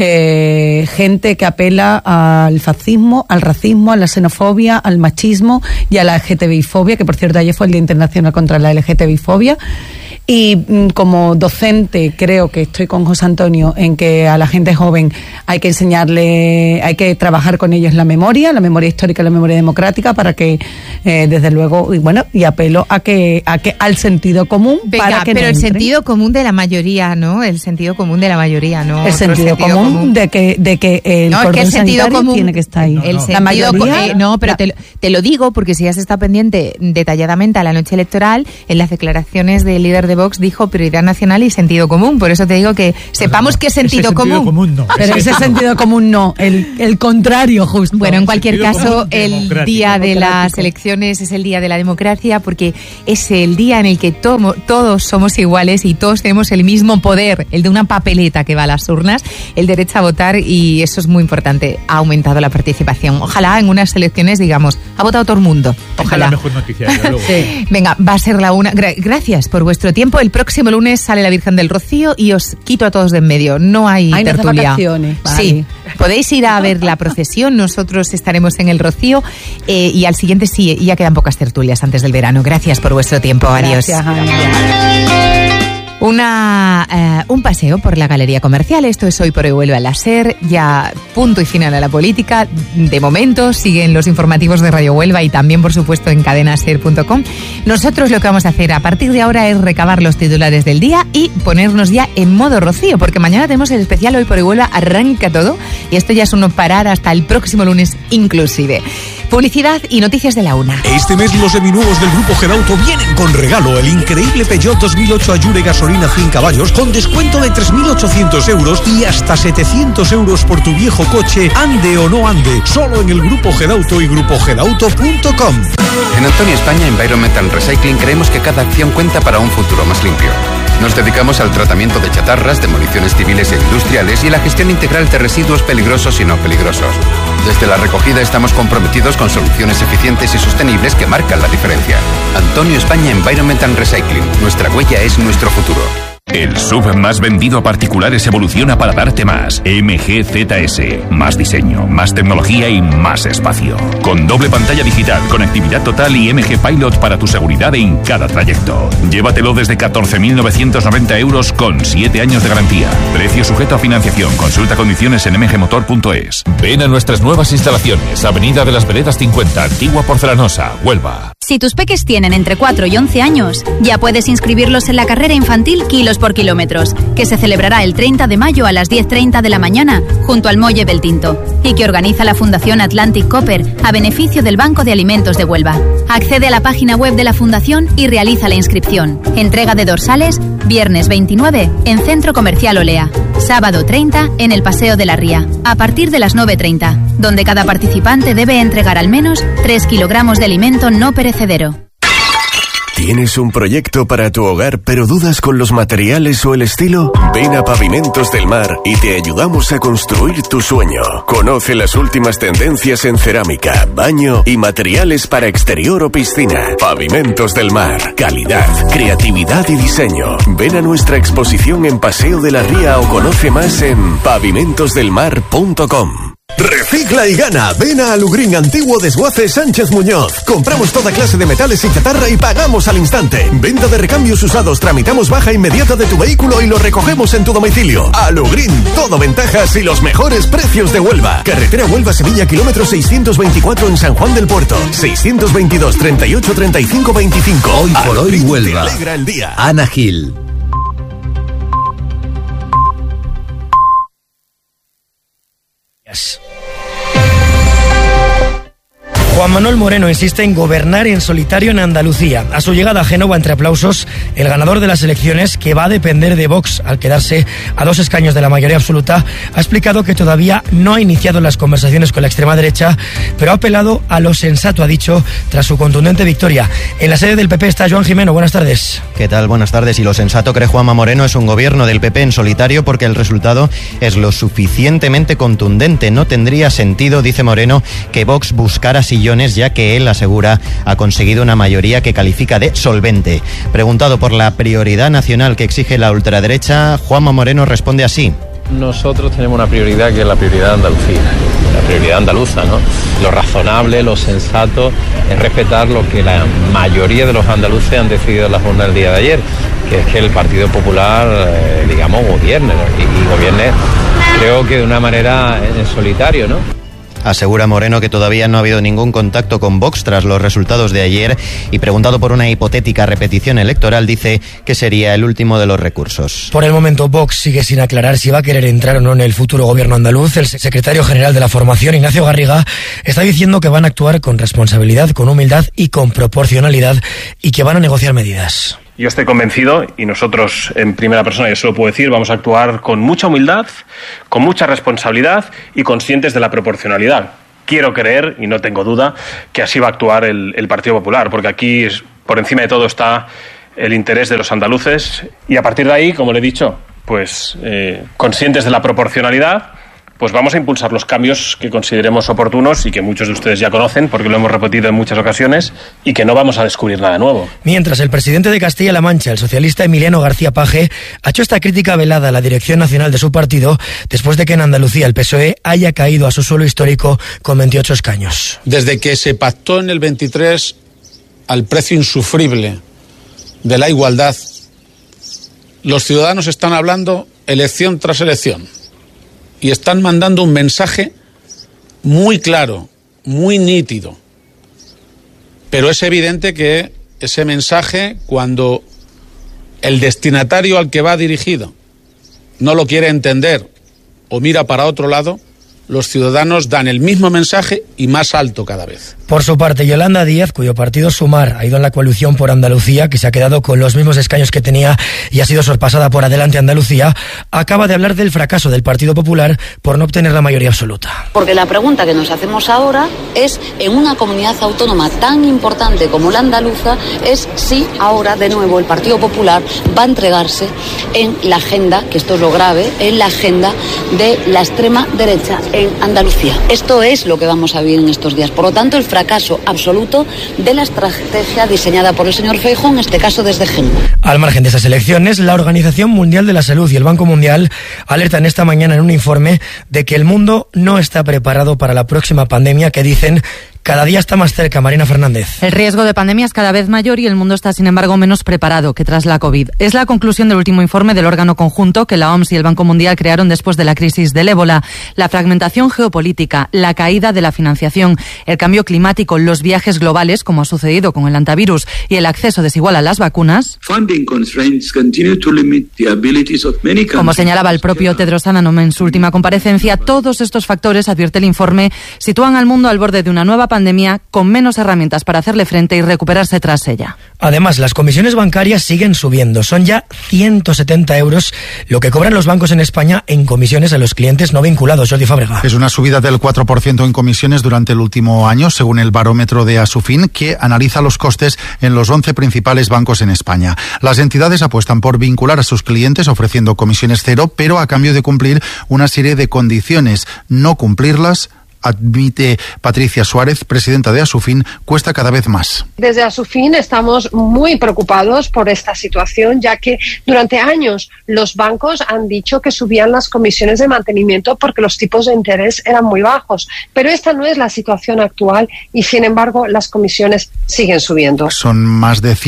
gente que apela al fascismo, al racismo, a la xenofobia, al machismo y a la LGTBI-fobia, que por cierto ayer fue el Día Internacional contra la LGTBI-fobia. Y como docente creo que estoy con José Antonio en que a la gente joven hay que enseñarle, hay que trabajar con ellos la memoria histórica, la memoria democrática, para que desde luego, y apelo a que al sentido común. Venga, para que pero el sentido común de la mayoría, ¿no? El sentido común de la mayoría, ¿no? El sentido común de que el cordón sanitario tiene que estar ahí. La mayoría. Pero te lo digo porque si ya se está pendiente detalladamente a la noche electoral, en las declaraciones del líder de Vox dijo prioridad nacional y sentido común. Por eso te digo que sepamos qué es sentido común. No. Pero ese sentido común no, el contrario justo. Bueno, en cualquier caso, el día de las elecciones es el día de la democracia, porque es el día en el que todos somos iguales y todos tenemos el mismo poder, el de una papeleta que va a las urnas, el derecho a votar, y eso es muy importante. Ha aumentado la participación. Ojalá en unas elecciones digamos, ha votado todo el mundo. Ojalá. Es la mejor noticia. Luego. Sí. Venga, va a ser la una. Gracias por vuestro tiempo. El próximo lunes sale la Virgen del Rocío y os quito a todos de en medio. No hay tertulia. Vale. Sí, podéis ir a ver la procesión. Nosotros estaremos en el Rocío y al siguiente sí, ya quedan pocas tertulias antes del verano. Gracias por vuestro tiempo. Adiós. Un paseo por la Galería Comercial. Esto es Hoy por Hoy Vuelve a la SER. Ya punto y final a la política. De momento siguen los informativos de Radio Huelva y también, por supuesto, en cadenaser.com. Nosotros lo que vamos a hacer a partir de ahora es recabar los titulares del día y ponernos ya en modo Rocío, porque mañana tenemos el especial Hoy por Hoy Vuelva. Arranca todo y esto ya es uno parar hasta el próximo lunes inclusive. Publicidad y noticias de la una. Este mes los seminuevos del Grupo Gedauto vienen con regalo el increíble Peugeot 2008 Allure gasolina 100 caballos con descuento de 3.800 euros y hasta 700 euros por tu viejo coche, ande o no ande, solo en el Grupo Gedauto y grupogedauto.com. En Antonio España Environment and Recycling creemos que cada acción cuenta para un futuro más limpio. Nos dedicamos al tratamiento de chatarras, demoliciones civiles e industriales y la gestión integral de residuos peligrosos y no peligrosos. Desde la recogida estamos comprometidos con soluciones eficientes y sostenibles que marcan la diferencia. Antonio España Environment and Recycling. Nuestra huella es nuestro futuro. El SUV más vendido a particulares evoluciona para darte más. MG ZS. Más diseño, más tecnología y más espacio. Con doble pantalla digital, conectividad total y MG Pilot para tu seguridad en cada trayecto. Llévatelo desde 14.990 euros con 7 años de garantía. Precio sujeto a financiación. Consulta condiciones en mgmotor.es. Ven a nuestras nuevas instalaciones. Avenida de las Veredas 50, Antigua Porcelanosa, Huelva. Si tus peques tienen entre 4 y 11 años, ya puedes inscribirlos en la carrera infantil Kilos por Kilómetros, que se celebrará el 30 de mayo a las 10:30 de la mañana junto al Muelle del Tinto y que organiza la Fundación Atlantic Copper a beneficio del Banco de Alimentos de Huelva. Accede a la página web de la Fundación y realiza la inscripción. Entrega de dorsales, viernes 29 en Centro Comercial Olea, sábado 30 en el Paseo de la Ría, a partir de las 9:30, donde cada participante debe entregar al menos 3 kilogramos de alimento no perecedero. ¿Tienes un proyecto para tu hogar pero dudas con los materiales o el estilo? Ven a Pavimentos del Mar y te ayudamos a construir tu sueño. Conoce las últimas tendencias en cerámica, baño y materiales para exterior o piscina. Pavimentos del Mar. Calidad, creatividad y diseño. Ven a nuestra exposición en Paseo de la Ría o conoce más en pavimentosdelmar.com. Recicla y gana. Ven a Alugrín Antiguo Desguace Sánchez Muñoz. Compramos toda clase de metales y chatarra y pagamos al instante. Venta de recambios usados. Tramitamos baja inmediata de tu vehículo y lo recogemos en tu domicilio. Alugrín, todo ventajas y los mejores precios de Huelva. Carretera Huelva-Sevilla, kilómetro 624 en San Juan del Puerto. 622 38 35 25. Hoy por hoy Huelva. Te alegra el día. Ana Gil. Juan Manuel Moreno insiste en gobernar en solitario en Andalucía. A su llegada a Génova, entre aplausos, el ganador de las elecciones, que va a depender de Vox al quedarse a 2 escaños de la mayoría absoluta, ha explicado que todavía no ha iniciado las conversaciones con la extrema derecha, pero ha apelado a lo sensato, ha dicho, tras su contundente victoria. En la sede del PP está Joan Jimeno. Buenas tardes. ¿Qué tal? Buenas tardes. Y lo sensato, cree Juanma Moreno, es un gobierno del PP en solitario porque el resultado es lo suficientemente contundente. No tendría sentido, dice Moreno, que Vox buscara sillones, ya que él asegura ha conseguido una mayoría que califica de solvente. Preguntado por la prioridad nacional que exige la ultraderecha, Juanma Moreno responde así. Nosotros tenemos una prioridad que es la prioridad de Andalucía, la prioridad andaluza, ¿no? Lo razonable, lo sensato es respetar lo que la mayoría de los andaluces han decidido en la jornada del día de ayer, que es que el Partido Popular, digamos, gobierne, ¿no? y gobierne, creo que de una manera en solitario, ¿no? Asegura Moreno que todavía no ha habido ningún contacto con Vox tras los resultados de ayer y preguntado por una hipotética repetición electoral dice que sería el último de los recursos. Por el momento Vox sigue sin aclarar si va a querer entrar o no en el futuro gobierno andaluz. El secretario general de la formación, Ignacio Garriga, está diciendo que van a actuar con responsabilidad, con humildad y con proporcionalidad y que van a negociar medidas. Yo estoy convencido, y nosotros en primera persona, yo se lo puedo decir, vamos a actuar con mucha humildad, con mucha responsabilidad y conscientes de la proporcionalidad. Quiero creer, y no tengo duda, que así va a actuar el Partido Popular, porque aquí por encima de todo está el interés de los andaluces y a partir de ahí, como le he dicho, pues conscientes de la proporcionalidad, pues vamos a impulsar los cambios que consideremos oportunos y que muchos de ustedes ya conocen porque lo hemos repetido en muchas ocasiones y que no vamos a descubrir nada nuevo. Mientras, el presidente de Castilla-La Mancha, el socialista Emiliano García Paje, ha hecho esta crítica velada a la dirección nacional de su partido después de que en Andalucía el PSOE haya caído a su suelo histórico con 28 escaños. Desde que se pactó en el 23 al precio insufrible de la igualdad, los ciudadanos están hablando elección tras elección. Y están mandando un mensaje muy claro, muy nítido. Pero es evidente que ese mensaje, cuando el destinatario al que va dirigido no lo quiere entender o mira para otro lado, los ciudadanos dan el mismo mensaje y más alto cada vez. Por su parte, Yolanda Díaz, cuyo partido Sumar ha ido en la coalición por Andalucía, que se ha quedado con los mismos escaños que tenía y ha sido sorpasada por Adelante Andalucía, acaba de hablar del fracaso del Partido Popular por no obtener la mayoría absoluta. Porque la pregunta que nos hacemos ahora es, en una comunidad autónoma tan importante como la andaluza, es si ahora de nuevo el Partido Popular va a entregarse en la agenda, que esto es lo grave, en la agenda de la extrema derecha en Andalucía. Esto es lo que vamos a vivir en estos días. Por lo tanto, el fracaso absoluto de la estrategia diseñada por el señor Feijóo, en este caso desde Génova. Al margen de estas elecciones, la Organización Mundial de la Salud y el Banco Mundial alertan esta mañana en un informe de que el mundo no está preparado para la próxima pandemia que dicen cada día está más cerca. Marina Fernández. El riesgo de pandemia es cada vez mayor y el mundo está, sin embargo, menos preparado que tras la COVID. Es la conclusión del último informe del órgano conjunto que la OMS y el Banco Mundial crearon después de la crisis del ébola. La fragmentación geopolítica, la caída de la financiación, el cambio climático, los viajes globales, como ha sucedido con el antivirus, y el acceso desigual a las vacunas. Como señalaba el propio Tedros Adhanom en su última comparecencia, todos estos factores, advierte el informe, sitúan al mundo al borde de una nueva pandemia con menos herramientas para hacerle frente y recuperarse tras ella. Además, las comisiones bancarias siguen subiendo. Son ya 170 euros lo que cobran los bancos en España en comisiones a los clientes no vinculados. Jordi Fábrega. Es una subida del 4% en comisiones durante el último año, según el barómetro de Asufin, que analiza los costes en los 11 principales bancos en España. Las entidades apuestan por vincular a sus clientes ofreciendo comisiones cero, pero a cambio de cumplir una serie de condiciones. No cumplirlas, admite Patricia Suárez, presidenta de Asufin, cuesta cada vez más. Desde Asufin estamos muy preocupados por esta situación, ya que durante años los bancos han dicho que subían las comisiones de mantenimiento porque los tipos de interés eran muy bajos. Pero esta no es la situación actual y, sin embargo, las comisiones siguen subiendo. Son más de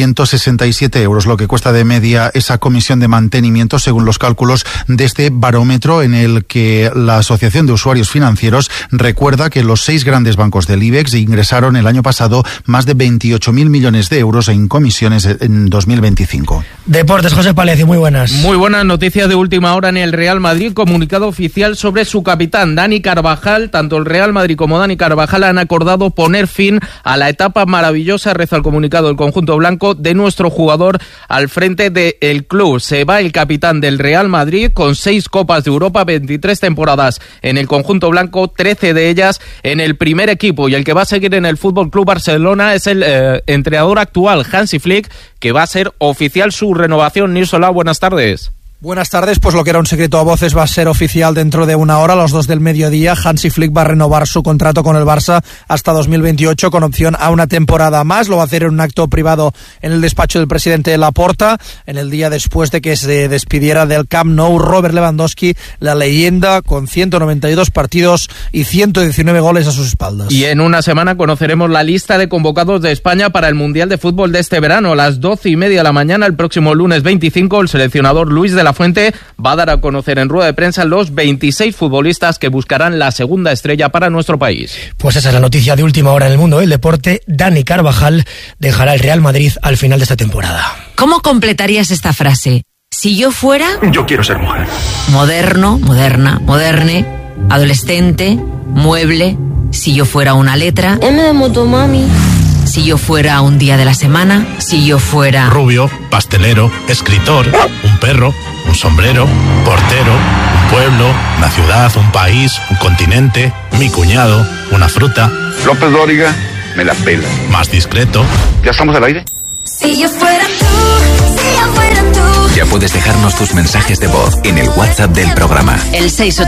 167 euros lo que cuesta de media esa comisión de mantenimiento, según los cálculos de este barómetro en el que la Asociación de Usuarios Financieros recuerda que los 6 grandes bancos del IBEX ingresaron el año pasado más de 28.000 millones de euros en comisiones en 2025. Deportes, José Palecio, muy buenas. Muy buenas noticias de última hora en el Real Madrid. Comunicado oficial sobre su capitán, Dani Carvajal. Tanto el Real Madrid como Dani Carvajal han acordado poner fin a la etapa maravillosa, reza el comunicado del conjunto blanco, de nuestro jugador al frente del club. Se va el capitán del Real Madrid con 6 Copas de Europa, 23 temporadas en el conjunto blanco, 13 de ellas en el primer equipo, y el que va a seguir en el Fútbol Club Barcelona es el entrenador actual, Hansi Flick, que va a ser oficial su renovación. Nirsola, buenas tardes. Buenas tardes, pues lo que era un secreto a voces va a ser oficial dentro de una hora, a las 2 del mediodía. Hansi Flick va a renovar su contrato con el Barça hasta 2028 con opción a una temporada más. Lo va a hacer en un acto privado en el despacho del presidente Laporta, en el día después de que se despidiera del Camp Nou Robert Lewandowski, la leyenda, con 192 partidos y 119 goles a sus espaldas. Y en una semana conoceremos la lista de convocados de España para el Mundial de Fútbol de este verano. A las 12:30 de la mañana, el próximo lunes 25, el seleccionador Luis de la Fuente va a dar a conocer en rueda de prensa los 26 futbolistas que buscarán la segunda estrella para nuestro país. Pues esa es la noticia de última hora en el mundo del deporte. Dani Carvajal dejará el Real Madrid al final de esta temporada. ¿Cómo completarías esta frase? Si yo fuera... Yo quiero ser mujer. Moderno, moderna, moderne, adolescente, mueble. Si yo fuera una letra... M de motomami. Si yo fuera un día de la semana. Si yo fuera... Rubio, pastelero, escritor, un perro, un sombrero, portero, un pueblo, una ciudad, un país, un continente, mi cuñado, una fruta. López Dóriga, me la pela. Más discreto. ¿Ya estamos al aire? Si yo fuera tú, si yo fuera tú. Ya puedes dejarnos tus mensajes de voz en el WhatsApp del programa. El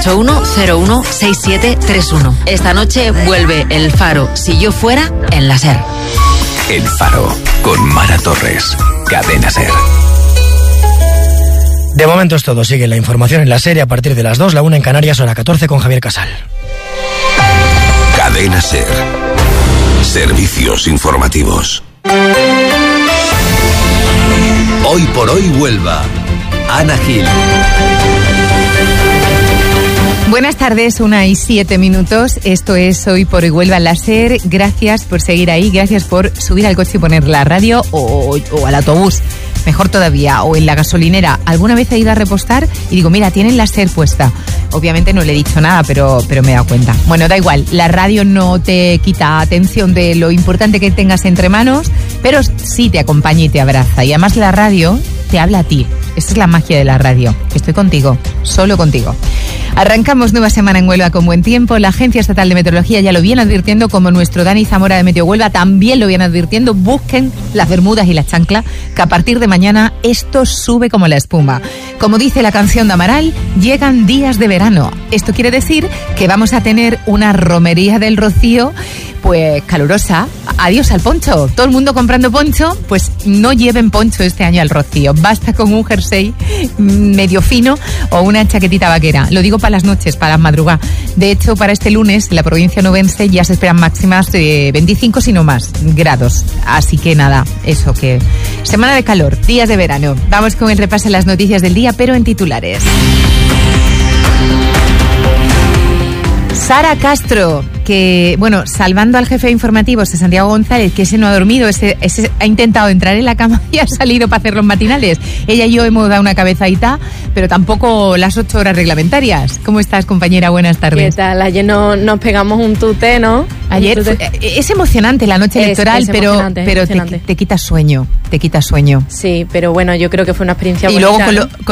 681-016731. Esta noche vuelve El Faro, Si yo fuera, en la SER. El Faro, con Mara Torres. Cadena SER. De momento es todo. Sigue la información en la SER a partir de las 2, la 1 en Canarias, hora 14 con Javier Casal. Cadena SER. Servicios informativos. Hoy por hoy Huelva. Ana Gil. Buenas tardes, 1:07. Esto es Hoy por Hoy Huelva en la SER. Gracias por seguir ahí, gracias por subir al coche y poner la radio o al autobús. mejor todavía, o en la gasolinera, alguna vez he ido a repostar y digo, mira, tienen la SER puesta. Obviamente no le he dicho nada, pero me he dado cuenta. Bueno, da igual, la radio no te quita atención de lo importante que tengas entre manos, pero sí te acompaña y te abraza. Y además la radio te habla a ti. Esta es la magia de la radio. Estoy contigo, solo contigo. Arrancamos nueva semana en Huelva con buen tiempo. La Agencia Estatal de Meteorología ya lo viene advirtiendo, como nuestro Dani Zamora de Meteo Huelva también lo viene advirtiendo. Busquen las bermudas y la chancla, que a partir de mañana esto sube como la espuma. Como dice la canción de Amaral, llegan días de verano. Esto quiere decir que vamos a tener una romería del Rocío, pues calurosa. Adiós al poncho. Todo el mundo comprando poncho, pues no lleven poncho este año al Rocío. Basta con un jersey medio fino o una chaquetita vaquera. Lo digo para las noches, para las madrugadas. De hecho, para este lunes, en la provincia onubense ya se esperan máximas de 25, si no más, grados. Así que nada, eso que... Semana de calor, días de verano. Vamos con el repaso de las noticias del día, pero en titulares. Sara Castro, que, bueno, salvando al jefe de informativos de Santiago González, que ese no ha dormido, ese ha intentado entrar en la cama y ha salido para hacer los matinales. Ella y yo hemos dado una cabezadita, pero tampoco las 8 horas reglamentarias. ¿Cómo estás, compañera? Buenas tardes. ¿Qué tal? Ayer nos pegamos un tute, ¿no? Ayer es emocionante la noche electoral, pero te quita sueño, Sí, pero bueno, yo creo que fue una experiencia y bonita.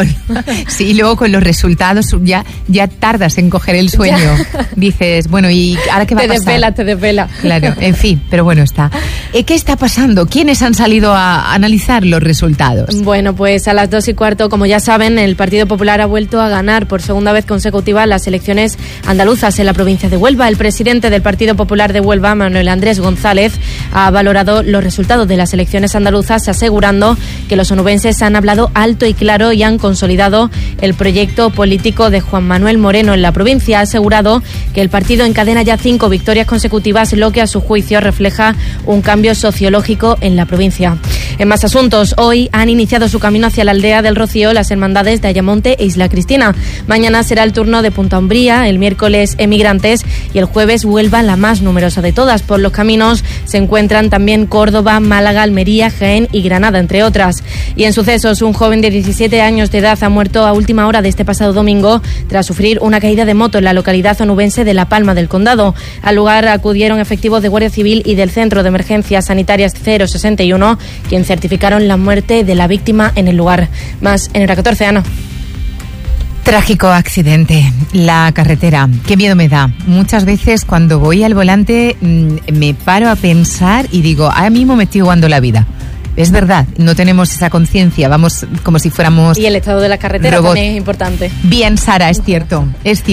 Y luego con los resultados ya tardas en coger el sueño. Dices, bueno, ¿y ahora qué va a pasar? Te desvela. Claro, en fin, pero bueno, está. ¿Qué está pasando? ¿Quiénes han salido a analizar los resultados? Bueno, pues a las 2:15, como ya saben, el Partido Popular ha vuelto a ganar por segunda vez consecutiva las elecciones andaluzas en la provincia de Huelva. El presidente del Partido Popular de Huelva, Manuel Andrés González, ha valorado los resultados de las elecciones andaluzas, asegurando que los onubenses han hablado alto y claro y han consolidado el proyecto político de Juan Manuel Moreno en la provincia. Ha asegurado que el partido encadena ya 5 victorias consecutivas, lo que a su juicio refleja un cambio sociológico en la provincia. En más asuntos, hoy han iniciado su camino hacia la aldea del Rocío las hermandades de Ayamonte e Isla Cristina. Mañana será el turno de Punta Umbría, el miércoles Emigrantes y el jueves Huelva, la más numerosa de todas. Por los caminos se encuentran también Córdoba, Málaga, Almería, Jaén y Granada, entre otras. Y en sucesos, un joven de 17 años de edad ha muerto a última hora de este pasado domingo tras sufrir una caída de moto en la localidad onubense de La Palma del Condado. Al lugar acudieron efectivos de Guardia Civil y del Centro de Emergencias Sanitarias 061, quien certificaron la muerte de la víctima en el lugar. Más en Hora 14, Ana. Trágico accidente, la carretera. Qué miedo me da. Muchas veces cuando voy al volante me paro a pensar y digo, ahora mismo me estoy jugando la vida. Es verdad, no tenemos esa conciencia, vamos como si fuéramos... Y el estado de la carretera robot. también es importante. Bien, Sara, es cierto.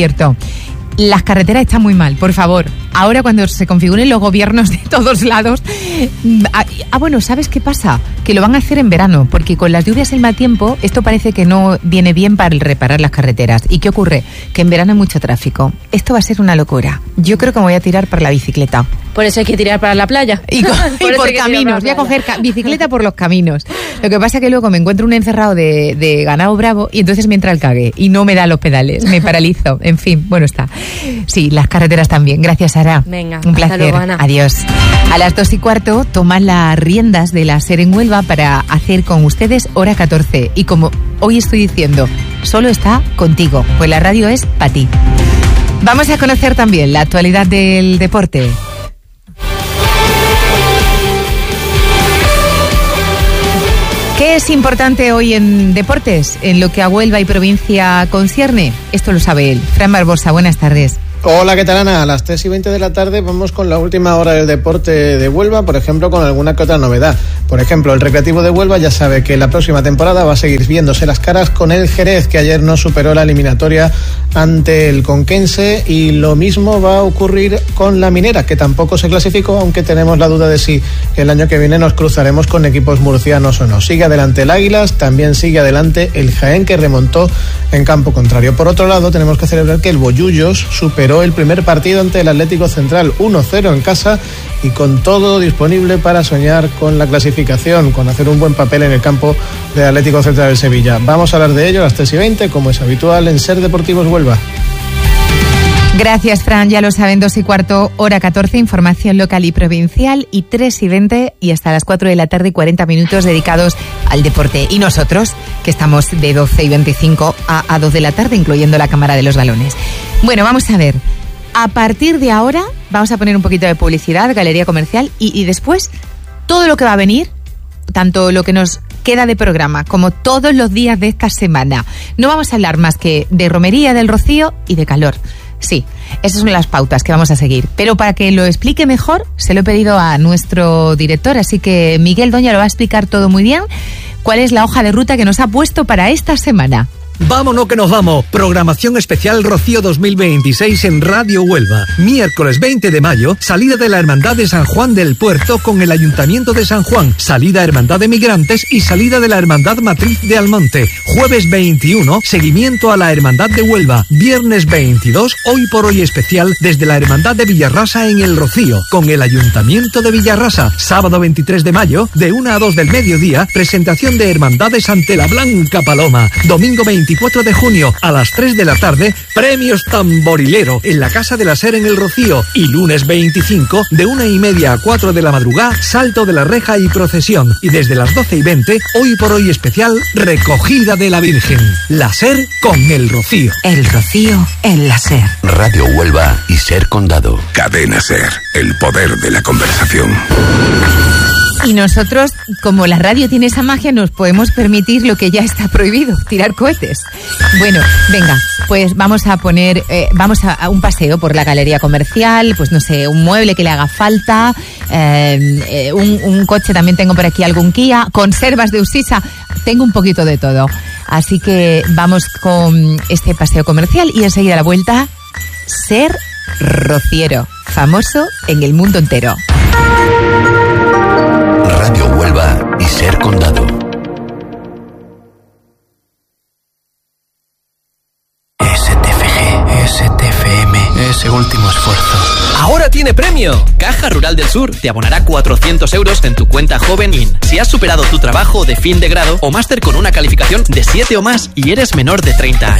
Las carreteras están muy mal, por favor. Ahora cuando se configuren los gobiernos de todos lados... bueno, ¿sabes qué pasa? Que lo van a hacer en verano, porque con las lluvias y el mal tiempo, esto parece que no viene bien para reparar las carreteras. ¿Y qué ocurre? Que en verano hay mucho tráfico. Esto va a ser una locura. Yo creo que me voy a tirar para la bicicleta. Por eso hay que tirar para la playa. Y por caminos. Voy a coger bicicleta por los caminos. Lo que pasa es que luego me encuentro un encerrado de ganado bravo y entonces me entra el cague y no me da los pedales, me paralizo. En fin, bueno, está. Sí, las carreteras también. Gracias, Sara. Venga, un placer. Luego, Ana. Adiós. A las 2:15 toman las riendas de la SER en Huelva para hacer con ustedes Hora 14. Y como hoy estoy diciendo, solo está contigo, pues la radio es para ti. Vamos a conocer también la actualidad del deporte. ¿Qué es importante hoy en deportes, en lo que a Huelva y provincia concierne? Esto lo sabe él. Fran Barbosa, buenas tardes. Hola, ¿qué tal, Ana? A las 3:20 de la tarde vamos con la última hora del deporte de Huelva, por ejemplo, con alguna que otra novedad. Por ejemplo, el Recreativo de Huelva ya sabe que la próxima temporada va a seguir viéndose las caras con el Jerez, que ayer no superó la eliminatoria ante el Conquense, y lo mismo va a ocurrir con la Minera, que tampoco se clasificó, aunque tenemos la duda de si el año que viene nos cruzaremos con equipos murcianos o no. Sigue adelante el Águilas, también sigue adelante el Jaén, que remontó en campo contrario. Por otro lado, tenemos que celebrar que el Bollullos superó el primer partido ante el Atlético Central 1-0 en casa, y con todo disponible para soñar con la clasificación, con hacer un buen papel en el campo del Atlético Central de Sevilla. Vamos a hablar de ello a las 3:20, como es habitual en SER Deportivos Huelva. Gracias, Fran. Ya lo saben, 2:15, hora 14, información local y provincial, y 3:20 y hasta las 4 de la tarde, 40 minutos dedicados al deporte. Y nosotros, que estamos de 12:25 a 2 de la tarde, incluyendo la cámara de los balones. Bueno, vamos a ver. A partir de ahora, vamos a poner un poquito de publicidad, galería comercial, y después todo lo que va a venir, tanto lo que nos queda de programa como todos los días de esta semana. No vamos a hablar más que de romería, del rocío y de calor. Sí, esas son las pautas que vamos a seguir. Pero para que lo explique mejor, se lo he pedido a nuestro director, así que Miguel Doña lo va a explicar todo muy bien. ¿Cuál es la hoja de ruta que nos ha puesto para esta semana? ¡Vámonos que nos vamos! Programación especial Rocío 2026 en Radio Huelva. Miércoles 20 de mayo, salida de la Hermandad de San Juan del Puerto con el Ayuntamiento de San Juan, salida Hermandad de Migrantes y salida de la Hermandad Matriz de Almonte. Jueves 21, seguimiento a la Hermandad de Huelva. Viernes 22, hoy por hoy especial desde la Hermandad de Villarrasa en el Rocío, con el Ayuntamiento de Villarrasa. Sábado 23 de mayo, de 1 a 2 del mediodía, presentación de Hermandades ante la Blanca Paloma. Domingo 24 de junio, a las 3 de la tarde, premios Tamborilero en la Casa de la Ser en el Rocío. Y lunes 25, de 1:30 a 4 de la madrugada, salto de la reja y procesión. Y desde las 12:20, hoy por hoy especial, recogida de la Virgen. La Ser con el Rocío. El Rocío en la Ser. Radio Huelva y Ser Condado. Cadena Ser, el poder de la conversación. Y nosotros, como la radio tiene esa magia, nos podemos permitir lo que ya está prohibido, tirar cohetes. Bueno, venga, pues vamos a poner, vamos a un paseo por la galería comercial, pues no sé, un mueble que le haga falta, un coche, también tengo por aquí algún Kia, conservas de Usisa, tengo un poquito de todo. Así que vamos con este paseo comercial y enseguida a la vuelta, Ser Rociero, famoso en el mundo entero. Radio Huelva y Ser Condado. STFM, ese último esfuerzo. ¡Ahora tiene premio! Caja Rural del Sur te abonará 400 euros en tu cuenta Joven IN. Si has superado tu trabajo de fin de grado o máster con una calificación de 7 o más y eres menor de 30 años.